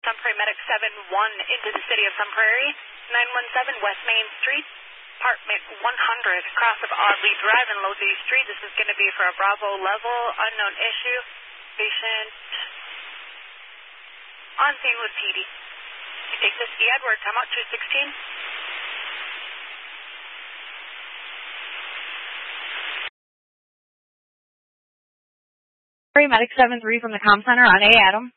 Sun Prairie Medic 7-1 into the city of Sun Prairie, 917 West Main Street, apartment 100, cross of Audley Drive and Lodi Street. This is going to be for a Bravo level, unknown issue, patient on scene with PD. Take this, Edward, time out 216. Medic 7-3 from the comm center on A, Adam.